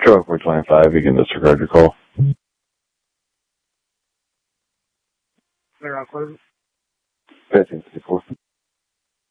Charlie 425, you can disregard your call. Clear out close. 1554.